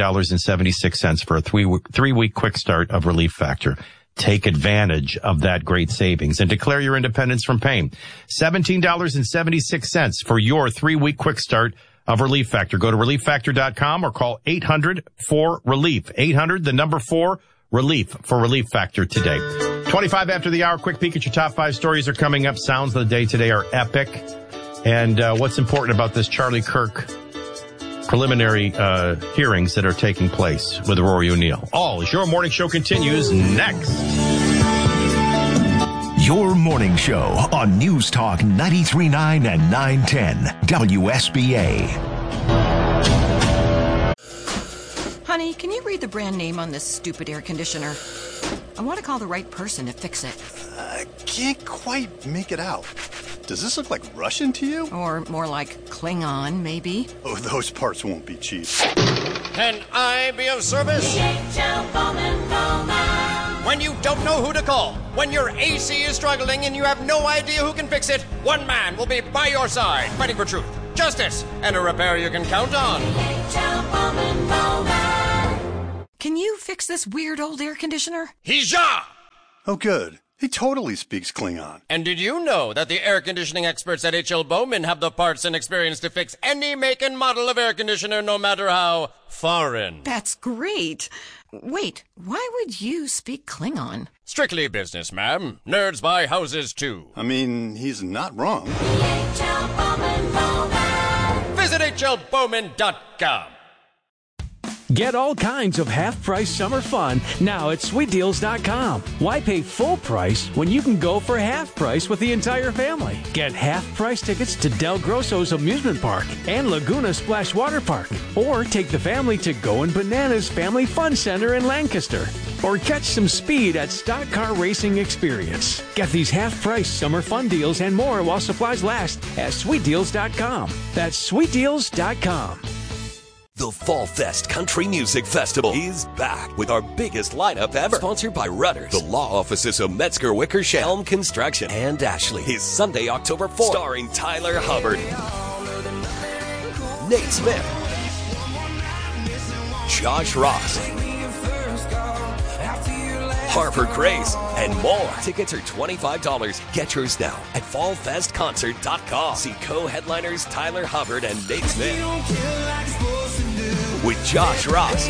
$17.76 for a 3-week quick start of Relief Factor. Take advantage of that great savings and declare your independence from pain. $17.76 for your 3-week quick start of Relief Factor. Go to ReliefFactor.com or call 800-4RELIEF. 800-4RELIEF for Relief Factor today. 25 after the hour, quick peek at your top 5 stories are coming up. Sounds of the day today are epic. And what's important about this Charlie Kirk preliminary hearings that are taking place with Rory O'Neill. All as your morning show continues next. Your morning show on News Talk 93.9 and 910 WSBA. Honey, can you read the brand name on this stupid air conditioner? I want to call the right person to fix it. I can't quite make it out. Does this look like Russian to you? Or more like Klingon, maybe? Oh, those parts won't be cheap. Can I be of service? When you don't know who to call, when your AC is struggling and you have no idea who can fix it, one man will be by your side, fighting for truth, justice, and a repair you can count on. Can you fix this weird old air conditioner? Hija! Oh, good. He totally speaks Klingon. And did you know that the air conditioning experts at H.L. Bowman have the parts and experience to fix any make and model of air conditioner, no matter how foreign? That's great. Wait, why would you speak Klingon? Strictly business, ma'am. Nerds buy houses, too. I mean, he's not wrong. Visit hlbowman.com. Get all kinds of half-price summer fun now at SweetDeals.com. Why pay full price when you can go for half price with the entire family? Get half-price tickets to Del Grosso's Amusement Park and Laguna Splash Water Park. Or take the family to Goin' Bananas Family Fun Center in Lancaster. Or catch some speed at Stock Car Racing Experience. Get these half-price summer fun deals and more while supplies last at SweetDeals.com. That's SweetDeals.com. The Fall Fest Country Music Festival is back with our biggest lineup ever. Sponsored by Rudders, the law offices of Metzger Wickersham, Helm Construction, and Ashley. Is Sunday, October 4th. Starring Tyler Hubbard, Nate Smith, Josh Ross, Harper Grace, and more. Tickets are $25. Get yours now at fallfestconcert.com. See co-headliners Tyler Hubbard and Nate Smith. With Josh Ross,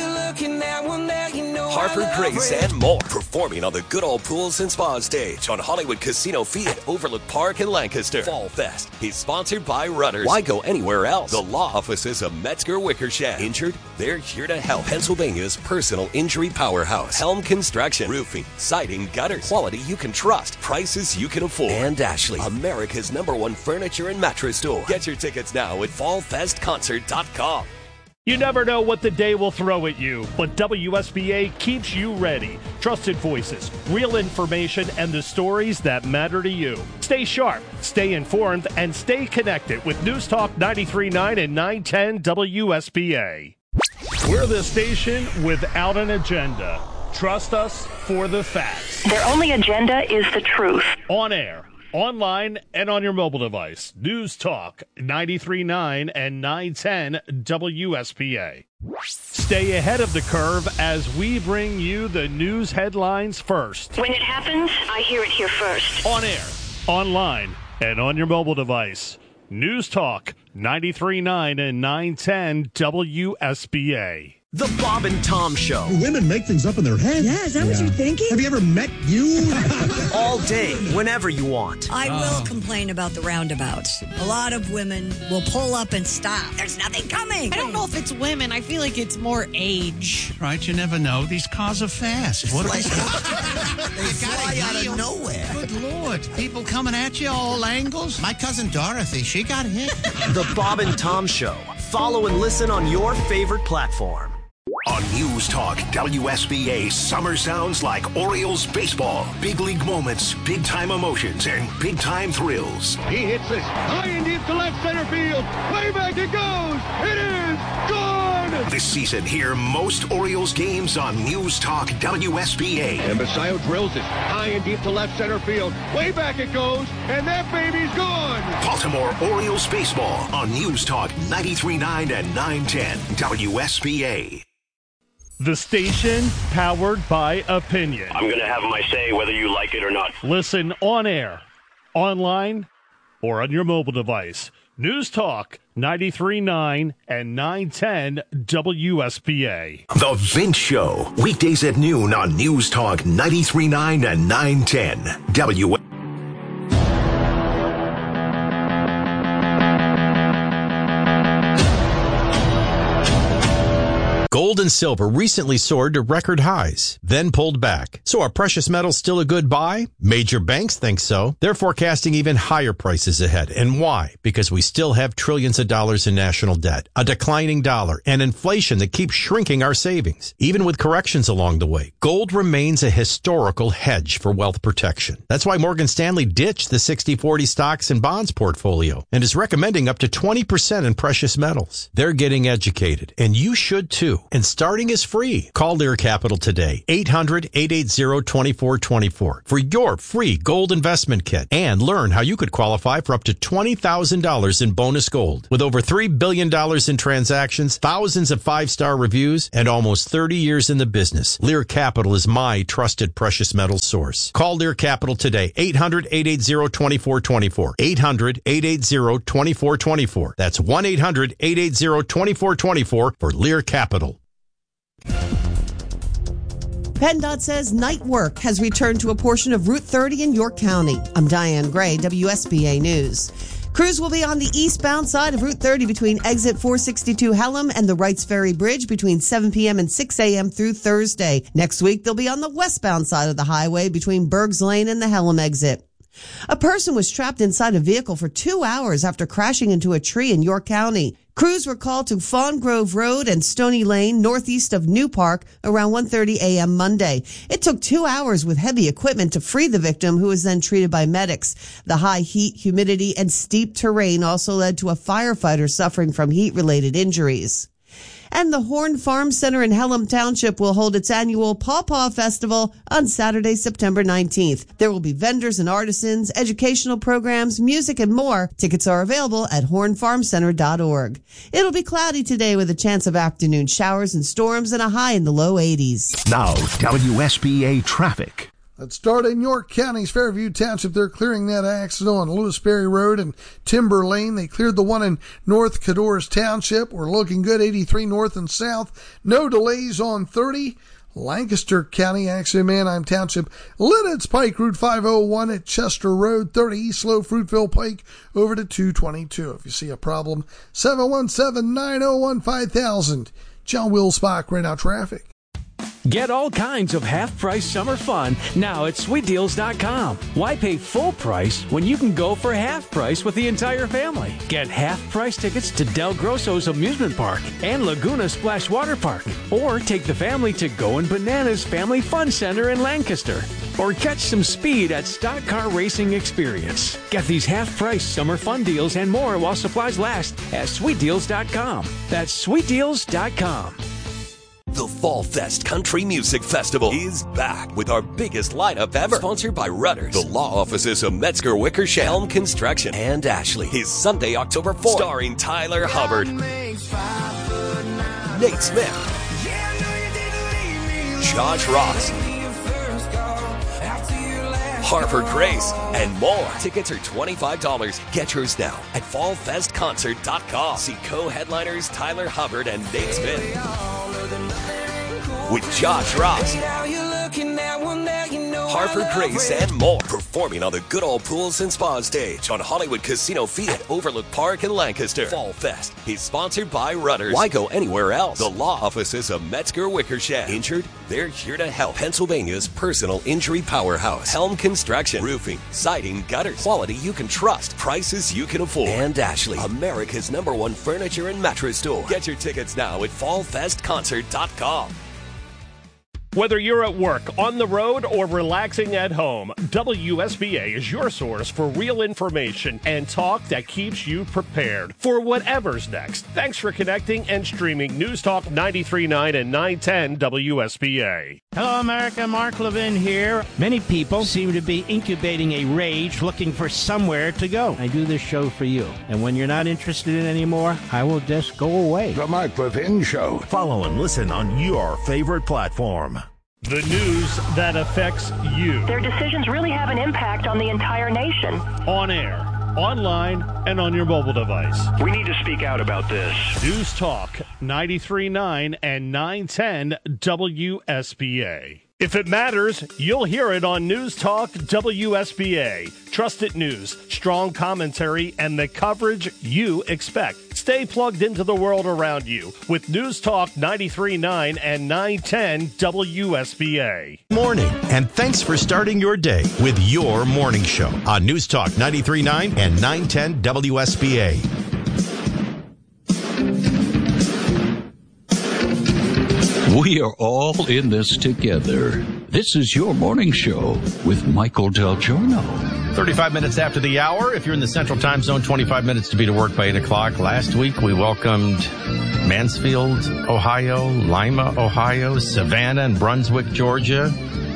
Harper Grace, and more. Performing on the Good Old Pools and Spa stage on Hollywood Casino Field at Overlook Park in Lancaster. Fall Fest is sponsored by Rudders. Why go anywhere else? The law offices of Metzger Wickersham. Injured? They're here to help. Pennsylvania's personal injury powerhouse. Helm Construction. Roofing, siding, gutters. Quality you can trust. Prices you can afford. And Ashley, America's #1 furniture and mattress store. Get your tickets now at fallfestconcert.com. You never know what the day will throw at you, but WSBA keeps you ready. Trusted voices, real information, and the stories that matter to you. Stay sharp, stay informed, and stay connected with News Talk 93.9 and 910 WSBA. We're the station without an agenda. Trust us for the facts. Their only agenda is the truth. On air, online, and on your mobile device. News Talk 93.9 and 910 WSPA. Stay ahead of the curve as we bring you the news headlines first. When it happens, I hear it here first. On air, online, and on your mobile device. News Talk 93.9 and 910 WSPA. The Bob and Tom Show. Women make things up in their head. Yeah, is that what you're thinking? Have you ever met you? All day, whenever you want. I will complain about the roundabouts. A lot of women will pull up and stop. There's nothing coming. I don't know if it's women. I feel like it's more age. Right, you never know. These cars are fast. What They fly out of nowhere. Good Lord. People coming at you all angles. My cousin Dorothy, she got hit. The Bob and Tom Show. Follow and listen on your favorite platform. On News Talk WSBA, summer sounds like Orioles baseball. Big league moments, big time emotions, and big time thrills. He hits this high and deep to left center field. Way back it goes. It is gone. This season, hear most Orioles games on News Talk WSBA. And Basayo drills it high and deep to left center field. Way back it goes, and that baby's gone. Baltimore Orioles baseball on News Talk 93.9 and 910 WSBA. The station powered by opinion. I'm going to have my say whether you like it or not. Listen on air, online, or on your mobile device. News Talk 93.9 and 910 WSPA. The Vince Show, weekdays at noon on News Talk 93.9 and 910 WSPA. Golden and silver recently soared to record highs, then pulled back. So are precious metals still a good buy? Major banks think so. They're forecasting even higher prices ahead. And why? Because we still have trillions of dollars in national debt, a declining dollar, and inflation that keeps shrinking our savings. Even with corrections along the way, gold remains a historical hedge for wealth protection. That's why Morgan Stanley ditched the 60-40 stocks and bonds portfolio and is recommending up to 20% in precious metals. They're getting educated, and you should too. And starting is free. Call Lear Capital today, 800-880-2424 for your free gold investment kit and learn how you could qualify for up to $20,000 in bonus gold. With over $3 billion in transactions, thousands of 5-star reviews, and almost 30 years in the business, Lear Capital is my trusted precious metals source. Call Lear Capital today, 800-880-2424, 800-880-2424. That's 1-800-880-2424 for Lear Capital. PennDOT says night work has returned to a portion of Route 30 in York County. I'm Diane Gray, WSBA News. Crews will be on the eastbound side of Route 30 between exit 462 Hellam and the Wrights Ferry Bridge between 7 p.m. and 6 a.m. through Thursday. Next week, they'll be on the westbound side of the highway between Bergs Lane and the Hellam exit. A person was trapped inside a vehicle for 2 hours after crashing into a tree in York County. Crews were called to Fawn Grove Road and Stony Lane, northeast of New Park, around 1:30 a.m. Monday. It took 2 hours with heavy equipment to free the victim, who was then treated by medics. The high heat, humidity, and steep terrain also led to a firefighter suffering from heat-related injuries. And the Horn Farm Center in Hellam Township will hold its annual Paw Paw Festival on Saturday, September 19th. There will be vendors and artisans, educational programs, music, and more. Tickets are available at hornfarmcenter.org. It'll be cloudy today with a chance of afternoon showers and storms and a high in the low 80s. Now, WSBA traffic. Let's start in York County's Fairview Township. They're clearing that accident on Lewisberry Road and Timber Lane. They cleared the one in North Cadorus Township. We're looking good, 83 north and south. No delays on 30. Lancaster County accident, Manheim Township. Linnets Pike, Route 501 at Chester Road, 30 East Slow, Fruitville Pike, over to 222. If you see a problem, 717-901-5000. John Wills-Bach, right now traffic. Get all kinds of half-price summer fun now at SweetDeals.com. Why pay full price when you can go for half price with the entire family? Get half-price tickets to Del Grosso's Amusement Park and Laguna Splash Water Park. Or take the family to Goin' Bananas Family Fun Center in Lancaster. Or catch some speed at Stock Car Racing Experience. Get these half-price summer fun deals and more while supplies last at SweetDeals.com. That's SweetDeals.com. The Fall Fest Country Music Festival is back with our biggest lineup ever. Sponsored by Rudders, the law offices of Metzger Wickersham, Helm Construction, and Ashley. Is Sunday, October 4th. Starring Tyler Hubbard, Nate Smith, Josh Ross, Harper Grace, and more. Tickets are $25. Get yours now at fallfestconcert.com. See co-headliners Tyler Hubbard and Nate Smith with Josh Ross, Harper Grace, and more. Performing on the Good Old Pools and Spa stage on Hollywood Casino Feed at Overlook Park in Lancaster. Fall Fest is sponsored by Rudders. Why go anywhere else? The law offices of Metzger Wickersham. Injured? They're here to help. Pennsylvania's personal injury powerhouse. Helm Construction. Roofing, siding, gutters. Quality you can trust. Prices you can afford. And Ashley, America's #1 furniture and mattress store. Get your tickets now at fallfestconcert.com. Whether you're at work, on the road, or relaxing at home, WSBA is your source for real information and talk that keeps you prepared for whatever's next. Thanks for connecting and streaming News Talk 93.9 and 910 WSBA. Hello, America. Mark Levin here. Many people seem to be incubating a rage looking for somewhere to go. I do this show for you. And when you're not interested in it anymore, I will just go away. The Mark Levin Show. Follow and listen on your favorite platform. The news that affects you. Their decisions really have an impact on the entire nation. On air, online, and on your mobile device. We need to speak out about this. News Talk 93.9 and 910 WSBA. If it matters, you'll hear it on News Talk WSBA. Trusted news, strong commentary, and the coverage you expect. Stay plugged into the world around you with News Talk 93.9 and 910 WSBA. Morning, and thanks for starting your day with your morning show on News Talk 93.9 and 910 WSBA. We are all in this together. This is your morning show with Michael Del Giorno. 35 minutes after the hour. If you're in the Central Time Zone, 25 minutes to be to work by 8 o'clock. Last week, we welcomed Mansfield, Ohio, Lima, Ohio, Savannah and Brunswick, Georgia.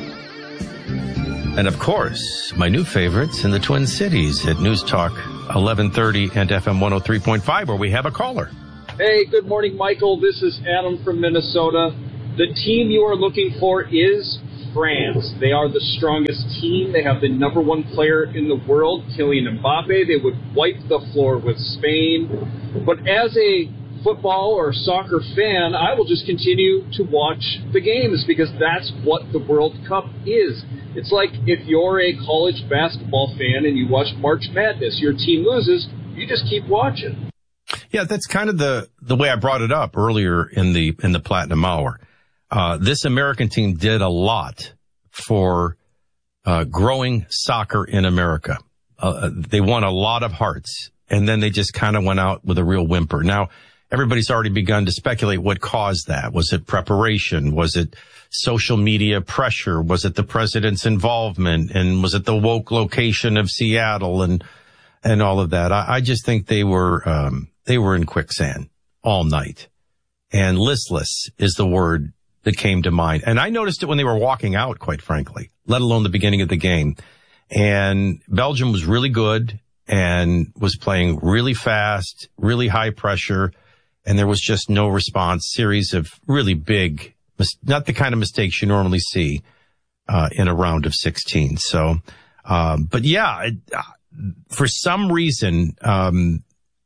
And, of course, my new favorites in the Twin Cities at News Talk 1130 and FM 103.5, where we have a caller. Hey, good morning, Michael. This is Adam from Minnesota. The team you are looking for is France. They are the strongest team. They have the number one player in the world, Kylian Mbappe. They would wipe the floor with Spain. But as a football or soccer fan, I will just continue to watch the games because that's what the World Cup is. It's like if you're a college basketball fan and you watch March Madness, your team loses, you just keep watching. Yeah, that's kind of the way I brought it up earlier in the Platinum Hour. This American team did a lot for growing soccer in America. They won a lot of hearts, and then they just kind of went out with a real whimper. Now, everybody's already begun to speculate what caused that. Was it preparation? Was it social media pressure? Was it the president's involvement? And was it the woke location of Seattle and all of that? I just think they were in quicksand all night. And listless is the word that came to mind. And I noticed it when they were walking out, quite frankly, let alone the beginning of the game. And Belgium was really good and was playing really fast, really high pressure. And there was just no response. Series of really big, not the kind of mistakes you normally see in a round of 16. So, but yeah, for some reason, and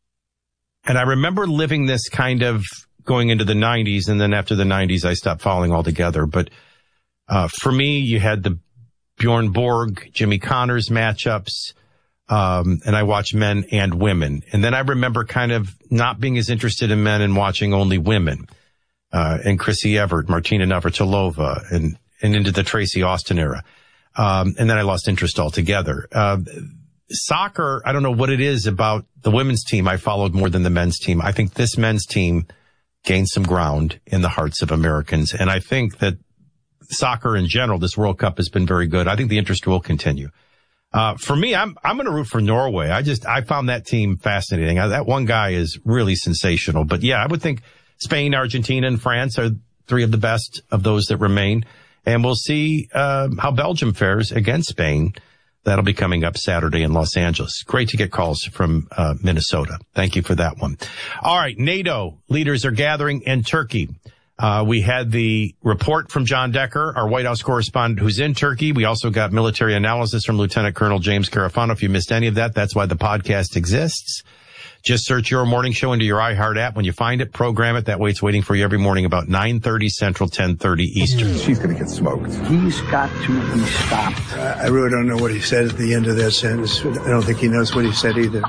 I remember living this kind of going into the 90s, and then after the 90s, I stopped following altogether. But for me, you had the Bjorn Borg, Jimmy Connors matchups, and I watched men and women. And then I remember kind of not being as interested in men and watching only women, and Chrissy Evert, Martina Navratilova, and into the Tracy Austin era. And then I lost interest altogether. Soccer, I don't know what it is about the women's team I followed more than the men's team. I think this men's team gained some ground in the hearts of Americans. And I think that soccer in general, this World Cup has been very good. I think the interest will continue. For me, I'm going to root for Norway. I found that team fascinating. That one guy is really sensational. But yeah, I would think Spain, Argentina, and France are three of the best of those that remain. And we'll see how Belgium fares against Spain. That'll be coming up Saturday in Los Angeles. Great to get calls from Minnesota. Thank you for that one. All right, NATO leaders are gathering in Turkey. We had the report from John Decker, our White House correspondent who's in Turkey. We also got military analysis from Lieutenant Colonel James Carafano. If you missed any of that, that's why the podcast exists. Just search Your Morning Show into your iHeart app. When you find it, program it. That way it's waiting for you every morning about 9:30 Central, 10:30 Eastern. She's going to get smoked. He's got to be stopped. I really don't know what he said at the end of that sentence. I don't think he knows what he said either.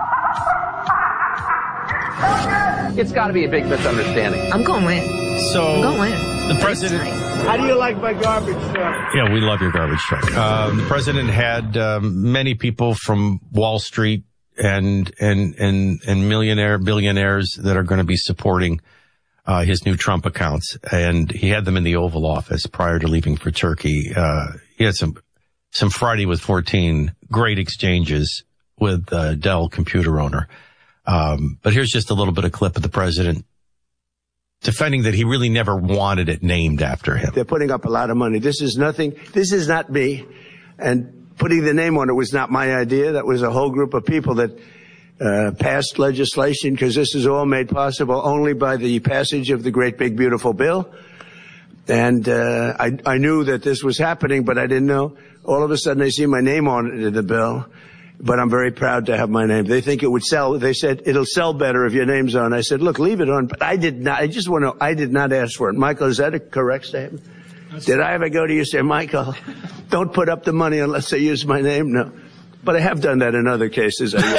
It's got to be a big misunderstanding. I'm going to win. So I'm going to win. The president... How do you like my garbage truck? Yeah, we love your garbage truck. The president had many people from Wall Street and billionaires that are going to be supporting his new Trump accounts. And he had them in the Oval Office prior to leaving for Turkey. He had some Friday with 14 great exchanges with Dell computer owner. But here's just a little bit of clip of the president defending that he really never wanted it named after him. They're putting up a lot of money. This is nothing. This is not me. And putting the name on it was not my idea. That was a whole group of people that passed legislation, because this is all made possible only by the passage of the great big beautiful bill. And I knew that this was happening, but I didn't know. All of a sudden I see my name on it in the bill. But I'm very proud to have my name. They think it would sell. They said it'll sell better if your name's on. I said, look, leave it on. But I did not. I just want to. I did not ask for it. Michael, is that a correct statement? Did I ever go to you and say, Michael, don't put up the money unless they use my name? No. But I have done that in other cases. In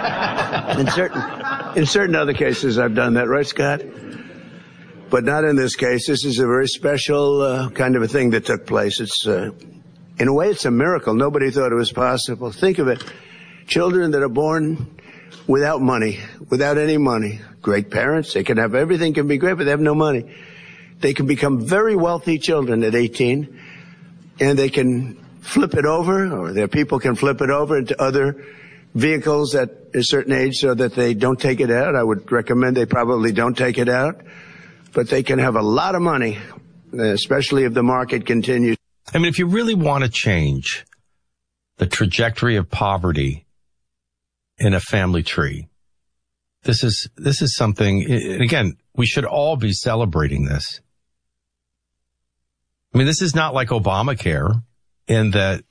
certain other cases, I've done that. Right, Scott? But not in this case. This is a very special kind of a thing that took place. It's, in a way, it's a miracle. Nobody thought it was possible. Think of it. Children that are born without money, without any money. Great parents. They can have everything can be great, but they have no money. They can become very wealthy children at 18, and they can flip it over, or their people can flip it over into other vehicles at a certain age so that they don't take it out. I would recommend they probably don't take it out, but they can have a lot of money, especially if the market continues. I mean, if you really want to change the trajectory of poverty in a family tree, this is something, and again, we should all be celebrating this. I mean, this is not like Obamacare in that